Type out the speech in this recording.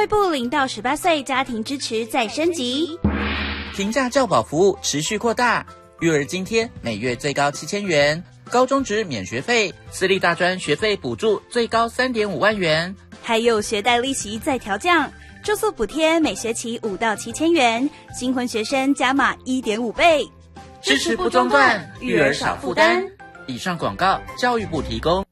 育部0到18岁家庭支持再升级， 平价教保服务持续扩大，育儿津贴每月最高7000元，高中职免学费，私立大专学费补助最高3.5万元， 还有学贷利息再调降，住宿补贴每学期5到7000元，新婚学生加码1.5倍， 支持不中断，育儿少负担。以上广告，教育部提供。